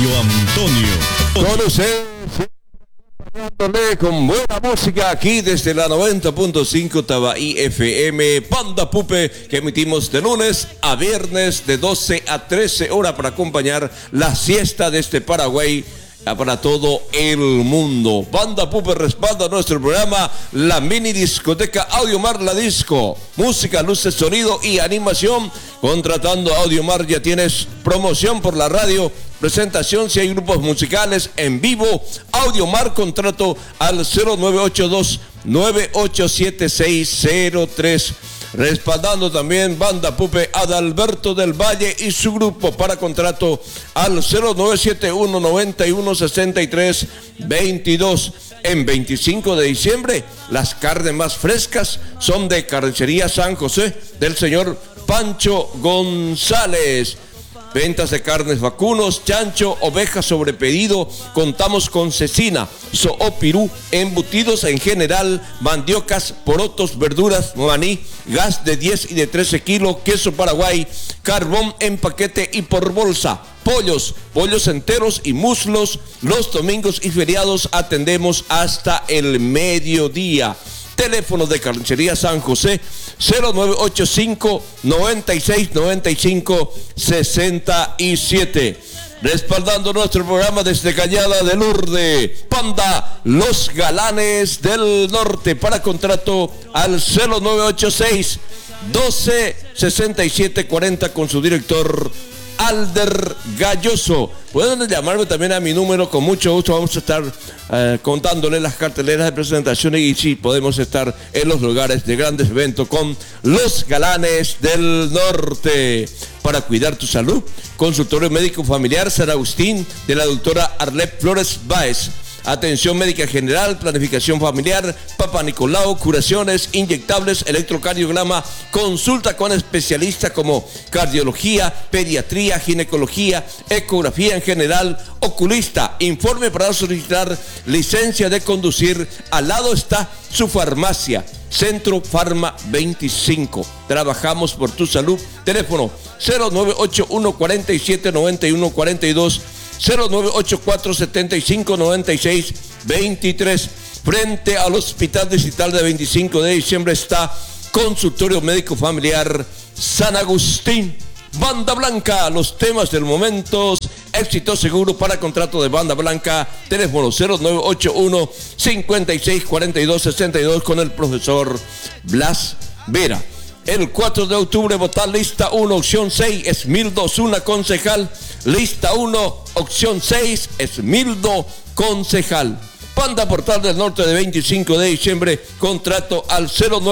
Mario Antonio. Con usted, acompañándole con buena música aquí desde la 90.5 Tabaí FM, Banda Pupe, que emitimos de lunes a viernes de 12 a 13 horas para acompañar la siesta desde Paraguay para todo el mundo. Banda Pupe respalda nuestro programa, la mini discoteca Audiomar La Disco. Música, luces, sonido y animación. Contratando Audiomar ya tienes promoción por la radio, presentación si hay grupos musicales en vivo. Audiomar, contrato al 0982-987603. Respaldando también Banda Pupe Adalberto del Valle y su grupo, para contrato al 0971-916322. En 25 de diciembre, las carnes más frescas son de Carnicería San José del señor Pancho González. Ventas de carnes vacunos, chancho, ovejas sobre pedido. Contamos con cecina, zoopirú, embutidos en general, mandiocas, porotos, verduras, maní, gas de 10 y de 13 kilos, queso Paraguay, carbón en paquete y por bolsa. Pollos enteros y muslos. Los domingos y feriados atendemos hasta el mediodía. Teléfono de Carnicería San José 0985-9695-67. Respaldando nuestro programa desde Cañada de Lourdes, Panda Los Galanes del Norte, para contrato al 0986-126740 con su director Alder Galloso. Pueden llamarme también a mi número, con mucho gusto vamos a estar contándole las carteleras de presentaciones y sí, podemos estar en los lugares de grandes eventos con Los Galanes del Norte. Para cuidar tu salud, consultorio médico familiar San Agustín de la doctora Arlet Flores Báez. Atención médica general, planificación familiar, Papa Nicolau, curaciones, inyectables, electrocardiograma, consulta con especialistas como cardiología, pediatría, ginecología, ecografía en general, oculista. Informe para solicitar licencia de conducir. Al lado está su farmacia, Centro Farma 25. Trabajamos por tu salud. Teléfono 0981 47 91 42. 0984-7596-23. Frente al Hospital Distrital de 25 de diciembre está Consultorio Médico Familiar San Agustín. Banda Blanca, los temas del momento. Éxito seguro para contrato de Banda Blanca. Teléfono 0981-5642-62 con el profesor Blas Vera. El 4 de octubre, votar lista 1, opción 6, Esmildo Zuna, concejal. Lista 1, opción 6, Esmildo, concejal. Banda Portal del Norte de 25 de diciembre, contrato al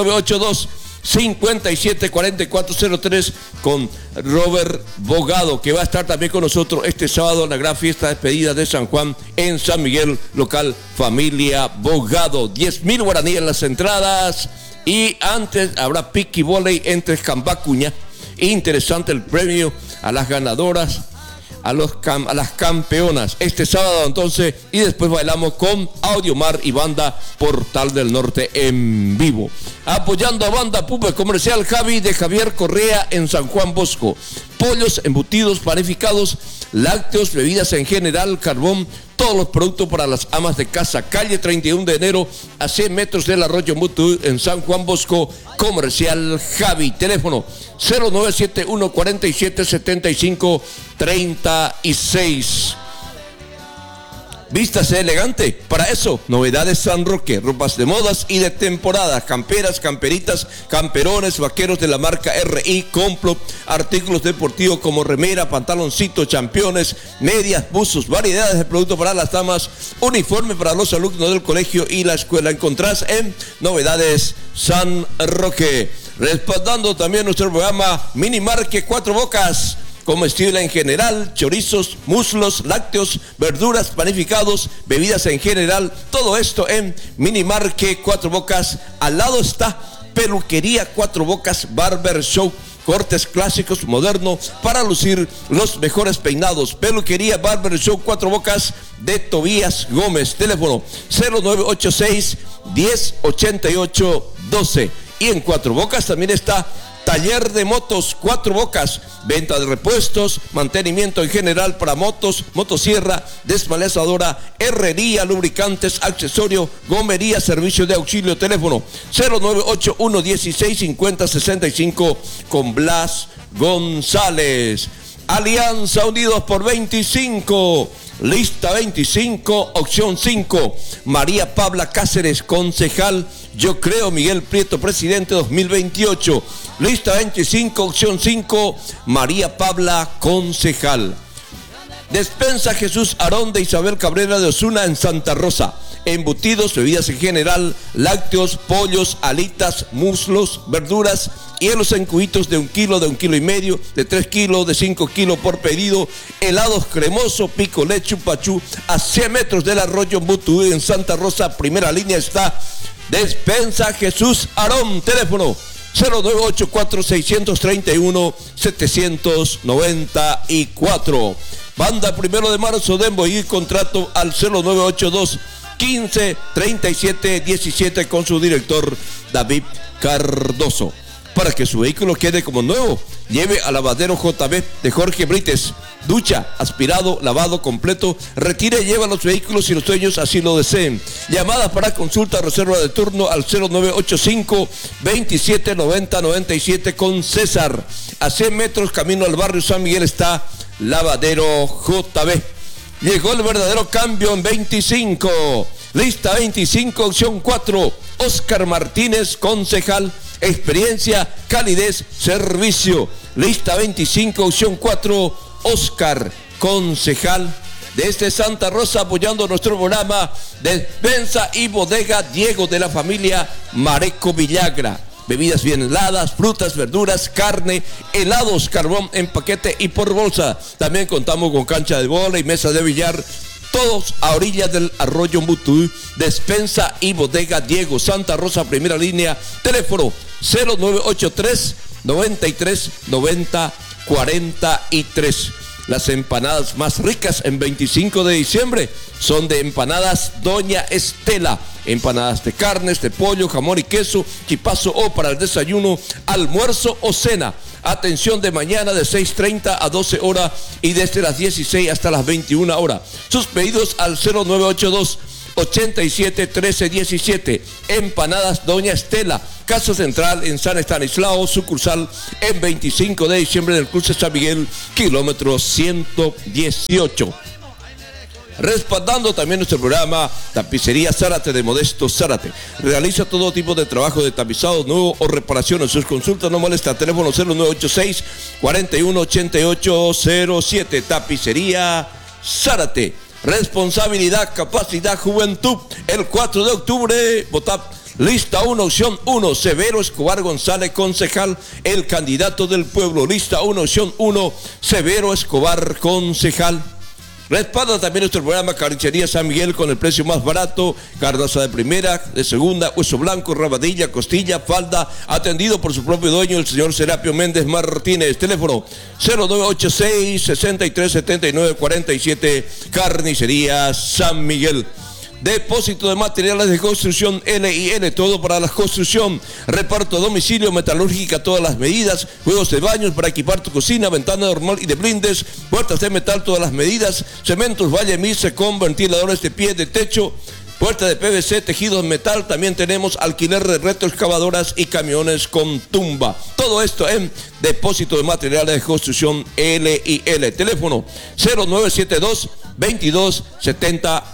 0982-574403 con Robert Bogado, que va a estar también con nosotros este sábado en la gran fiesta de despedida de San Juan en San Miguel, local Familia Bogado. 10,000 guaraníes en las entradas. Y antes habrá piqui voley entre Cambacuña. Interesante el premio a las ganadoras, a las campeonas este sábado entonces, y después bailamos con Audiomar y Banda Portal del Norte en vivo. Apoyando a Banda Pupe Comercial Javi de Javier Correa en San Juan Bosco. Pollos, embutidos, panificados, lácteos, bebidas en general, carbón, todos los productos para las amas de casa. Calle 31 de enero a 100 metros del Arroyo Mutu en San Juan Bosco. Comercial Javi. Teléfono 0971 47 75 36. Vístase elegante. Para eso, Novedades San Roque, ropas de modas y de temporada, camperas, camperitas, camperones, vaqueros de la marca RI, Complot, artículos deportivos como remera, pantaloncito, championes, medias, buzos, variedades de productos para las damas, uniforme para los alumnos del colegio y la escuela. Encontrás en Novedades San Roque. Respaldando también nuestro programa Minimarket Cuatro Bocas. Comestible en general, chorizos, muslos, lácteos, verduras, panificados, bebidas en general, todo esto en Minimarket Cuatro Bocas. Al lado está Peluquería Cuatro Bocas Barber Show, cortes clásicos, modernos, para lucir los mejores peinados. Peluquería Barber Show Cuatro Bocas de Tobías Gómez. Teléfono 0986 1088 12. Y en Cuatro Bocas también está Taller de motos Cuatro Bocas, venta de repuestos, mantenimiento en general para motos, motosierra, desmalezadora, herrería, lubricantes, accesorio, gomería, servicio de auxilio, teléfono 0981-165065 con Blas González. Alianza Unidos por 25, lista 25, opción 5, María Pabla Cáceres, concejal. Yo creo Miguel Prieto, presidente 2028. Lista 25, opción 5, María Pabla, concejal. Despensa Jesús Arón de Isabel Cabrera de Osuna en Santa Rosa. Embutidos, bebidas en general, lácteos, pollos, alitas, muslos, verduras, hielos en cubitos de 1 kilo, de 1,5 kilos, de 3 kilos, de 5 kilos por pedido, helados cremoso, picolé, chupachú, a 100 metros del arroyo Mbutu en Santa Rosa, primera línea está Despensa Jesús Arón, teléfono 0984-631-794. Banda 1 de marzo de Emboí, contrato al 0982 15 37 17 con su director David Cardoso. Para que su vehículo quede como nuevo, lleve a Lavadero JB de Jorge Brites. Ducha, aspirado, lavado completo. Retire y lleva los vehículos si los dueños así lo deseen. Llamadas para consulta, reserva de turno al 0985 27 90 97 con César. A 100 metros camino al barrio San Miguel está Lavadero JB. Llegó el verdadero cambio en 25. Lista 25, opción 4. Oscar Martínez, concejal. Experiencia, calidez, servicio. Lista 25, opción 4. Oscar, concejal. Desde Santa Rosa, apoyando nuestro programa Despensa y Bodega Diego de la familia Mareco Villagra. Bebidas bien heladas, frutas, verduras, carne, helados, carbón en paquete y por bolsa. También contamos con cancha de bola y mesa de billar. Todos a orillas del arroyo Mbutu. Despensa y Bodega Diego, Santa Rosa, primera línea. Teléfono 0983 93 90 43. Las empanadas más ricas en 25 de diciembre son de Empanadas Doña Estela. Empanadas de carnes, de pollo, jamón y queso, chipazo o para el desayuno, almuerzo o cena. Atención de mañana de 6:30 a 12 horas y desde las 16 hasta las 21 horas. Sus pedidos al 0982 87 13 17. Empanadas Doña Estela, Casa Central en San Estanislao, sucursal en 25 de diciembre del cruce San Miguel, kilómetro 118. Respaldando también nuestro programa, Tapicería Zárate de Modesto Zárate. Realiza todo tipo de trabajo de tapizado nuevo o reparación. En sus consultas no molesta. Teléfono 0986 41 88 07. Tapicería Zárate. Responsabilidad, capacidad, juventud. El 4 de octubre, vota lista 1, opción 1, Severo Escobar González, concejal, el candidato del pueblo. Lista 1, opción 1, Severo Escobar, concejal. Respalda también nuestro programa Carnicería San Miguel con el precio más barato. Carnaza de primera, de segunda, hueso blanco, rabadilla, costilla, falda. Atendido por su propio dueño, el señor Serapio Méndez Martínez. Teléfono 0986 63 79 47. Carnicería San Miguel. Depósito de materiales de construcción L&L, todo para la construcción. Reparto a domicilio, metalúrgica, todas las medidas. Juegos de baños para equipar tu cocina, ventana normal y de blindes. Puertas de metal, todas las medidas. Cementos Valle Mise con ventiladores de pie, de techo. Puerta de PVC, tejido en metal. También tenemos alquiler de retroexcavadoras y camiones con tumba. Todo esto en Depósito de Materiales de Construcción L&L. Teléfono 0972 22 70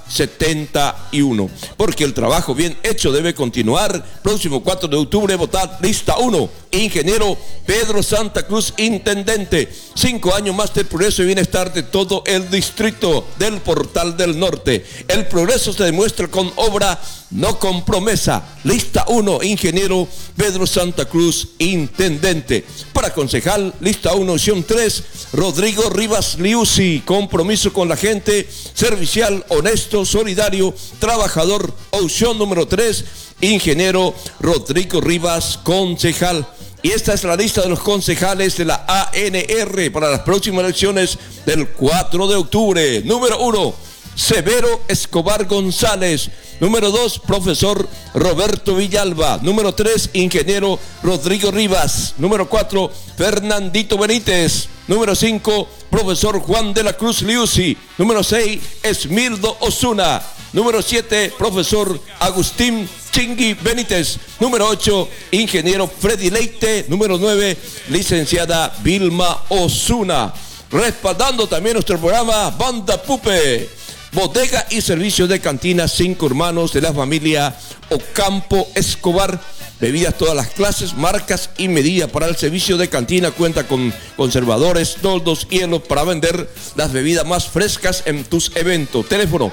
71. Porque el trabajo bien hecho debe continuar. Próximo 4 de octubre, votar lista 1. Ingeniero Pedro Santa Cruz, intendente. 5 años más de progreso y bienestar de todo el distrito del Portal del Norte. El progreso se demuestra con obra, no con promesa. Lista 1, ingeniero Pedro Santa Cruz, intendente. Para concejal, lista 1, opción 3, Rodrigo Rivas Liuzzi. Compromiso con la gente, servicial, honesto, solidario, trabajador. Opción número 3, ingeniero Rodrigo Rivas, concejal. Y esta es la lista de los concejales de la ANR para las próximas elecciones del 4 de octubre. Número 1, Severo Escobar González. Número 2, profesor Roberto Villalba. Número 3, ingeniero Rodrigo Rivas. Número 4, Fernandito Benítez. Número 5, profesor Juan de la Cruz Liuzzi. Número 6, Esmildo Osuna. Número 7, profesor Agustín Chingui Benítez. Número 8, ingeniero Freddy Leite. Número 9, licenciada Vilma Osuna. Respaldando también nuestro programa, Banda Pupe. Bodega y servicios de cantina 5 hermanos de la familia Ocampo Escobar. Bebidas todas las clases, marcas y medidas para el servicio de cantina. Cuenta con conservadores, toldos, hielos para vender las bebidas más frescas en tus eventos. Teléfono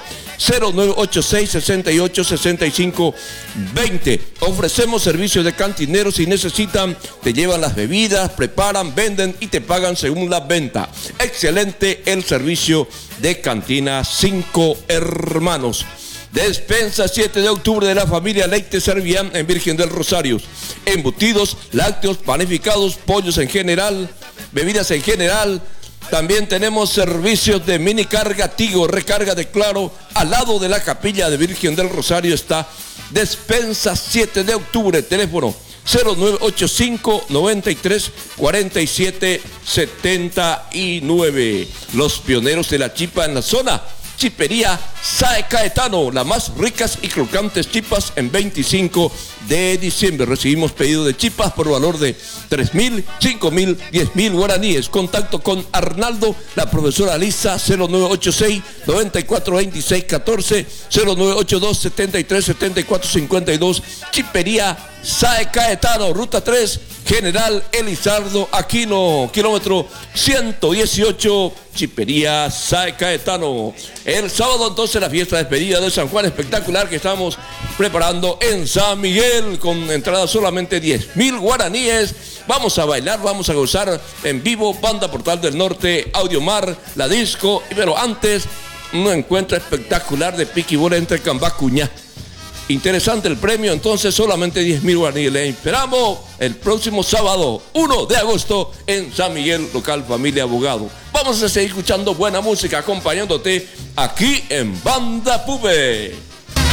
0986-686520. Ofrecemos servicios de cantineros. Si necesitan, te llevan las bebidas, preparan, venden y te pagan según la venta. Excelente el servicio de cantina 5 hermanos. Despensa 7 de octubre de la familia Leite Servián en Virgen del Rosario. Embutidos, lácteos, panificados, pollos en general, bebidas en general. También tenemos servicios de mini carga Tigo, recarga de Claro. Al lado de la capilla de Virgen del Rosario está Despensa 7 de octubre. Teléfono 0985-93-47-79. Los pioneros de la chipa en la zona. Chipería Sae Caetano, las más ricas y crocantes chipas en 25 de diciembre. Recibimos pedidos de chipas por valor de 3.000, 5.000, 10.000 guaraníes. Contacto con Arnaldo, la profesora Lisa, 0986-942614, 0982-737452. Chipería Sae Caetano, ruta 3, General Elizardo Aquino, kilómetro 118, Chipería Sae Caetano. El sábado entonces la fiesta de despedida de San Juan espectacular que estamos preparando en San Miguel con entrada solamente 10.000 guaraníes. Vamos a bailar, vamos a gozar en vivo, Banda Portal del Norte, Audiomar, La Disco, pero antes un encuentro espectacular de piquibol entre Cambacuña. Interesante el premio, entonces solamente 10.000 guaraníes. Le esperamos el próximo sábado, 1 de agosto, en San Miguel, local Familia Abogado. Vamos a seguir escuchando buena música, acompañándote aquí en Banda Pupe.